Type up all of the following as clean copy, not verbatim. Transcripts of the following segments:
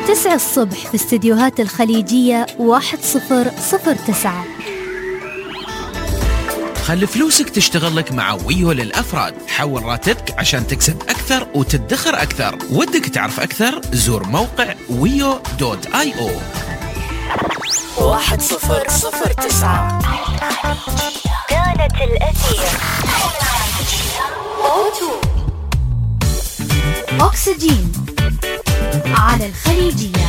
9 الصبح في استديوهات الخليجية 1009. خلي فلوسك تشتغل لك مع ويو للأفراد. حول راتبك عشان تكسب أكثر وتدخر أكثر. ودك تعرف أكثر؟ زور موقع wio.io. 1009 كانت الأثير. أكسجين على الخليجية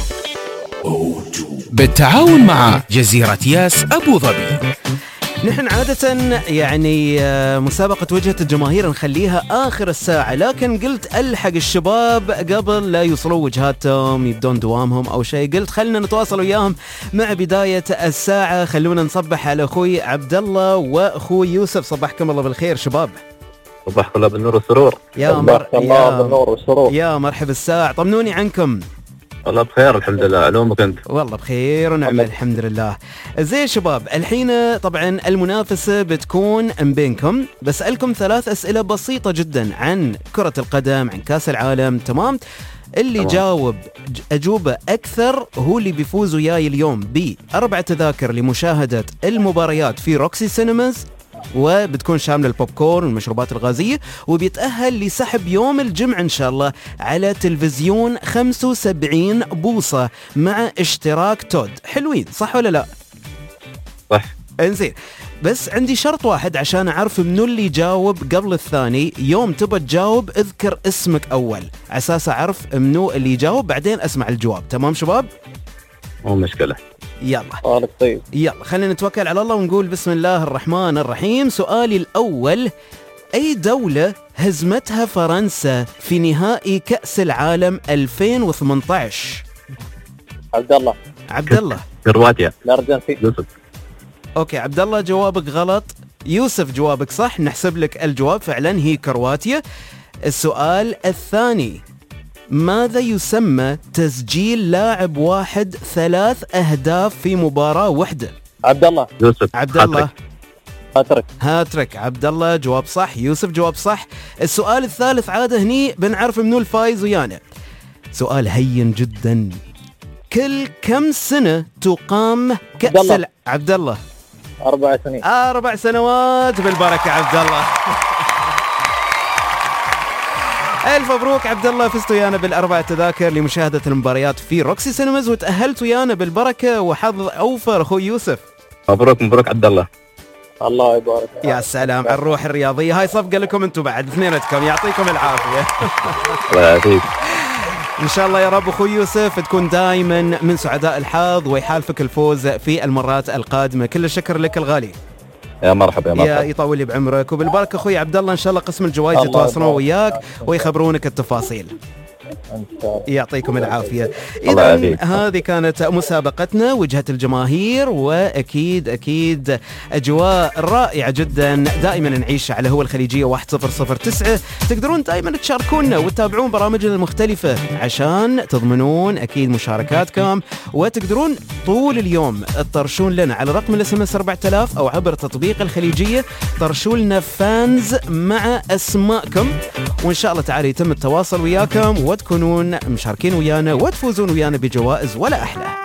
بالتعاون مع جزيرة ياس أبو ظبي. نحن عادة يعني مسابقة وجهة الجماهير نخليها آخر الساعة، لكن قلت ألحق الشباب قبل لا يوصلوا وجهاتهم يبدون دوامهم أو شيء. قلت خلنا نتواصل وياهم مع بداية الساعة. خلونا نصبح على أخوي عبد الله وأخوي يوسف. صبحكم الله بالخير شباب. صباحكم الله بالنور والسرور. يا مرحبا الساعة. طمنوني عنكم. والله بخير الحمد لله. علومك انت؟ والله بخير ونعم الحمد لله. زين شباب، الحين طبعا المنافسة بتكون بينكم. بسألكم 3 أسئلة بسيطة جدا عن كرة القدم، عن كاس العالم. تمام؟ اللي جاوب أجوبة أكثر هو اللي بيفوز وياي اليوم ب4 تذاكر لمشاهدة المباريات في روكسي سينماز، وبتكون شاملة البوب كورن والمشروبات الغازية، وبيتأهل لسحب يوم الجمعة إن شاء الله على تلفزيون 75 بوصة مع اشتراك تود. حلوين صح ولا لا؟ صح. انزين، بس عندي شرط واحد عشان أعرف منو اللي جاوب قبل الثاني. يوم تبى تجاوب اذكر اسمك أول عساس أعرف منو اللي يجاوب، بعدين أسمع الجواب. تمام شباب؟ مو مشكلة. يلا طيب يلا خلينا نتوكل على الله ونقول بسم الله الرحمن الرحيم. سؤالي الأول: أي دولة هزمتها فرنسا في نهائي كأس العالم 2018؟ عبد الله. كرواتيا. الأرجنتين. يوسف. أوكي عبد الله جوابك غلط. يوسف جوابك صح، نحسب لك الجواب، فعلا هي كرواتيا. السؤال الثاني: ماذا يسمى تسجيل لاعب واحد 3 أهداف في مباراة واحدة؟ عبد الله. يوسف. عبد الله. هاتريك. عبد الله جواب صح، يوسف جواب صح. السؤال الثالث عادة هني بنعرف منو الفايز ويانا. سؤال هين جدا: كل كم سنة تقام كأس عبد الله؟ 4 سنين. 4 سنوات. بالبركة عبد الله. ألف مبروك عبد الله، فزت ويانا ب4 تذاكر لمشاهدة المباريات في روكسي سينماز، وتأهلت ويانا بالبركة وحظ أوفر. أخوي يوسف مبروك عبد الله. الله يبارك. يا سلام على الروح الرياضية. هاي صفقة لكم انتم بعد اثنينتكم، يعطيكم العافية. الله يعافيك. إن شاء الله يا رب أخوي يوسف تكون دائما من سعداء الحظ ويحالفك الفوز في المرات القادمة. كل الشكر لك الغالي. يا مرحبا. يا يطول لي بعمرك وبالبركة أخوي عبد الله. إن شاء الله قسم الجوائز يتواصلون وياك ويخبرونك التفاصيل. يعطيكم العافية. إذن هذه كانت مسابقتنا وجهة الجماهير، وأكيد أجواء رائعة جدا دائما نعيش على هو الخليجية 1009. تقدرون دائما تشاركونا وتتابعون برامجنا المختلفة عشان تضمنون أكيد مشاركاتكم، وتقدرون طول اليوم تطرشون لنا على رقم الSMS 4000 أو عبر تطبيق الخليجية. طرشوا لنا فانز مع أسماءكم، وإن شاء الله تعالى يتم التواصل وياكم وتكونون مشاركين ويانا وتفوزون ويانا بجوائز ولا أحلى.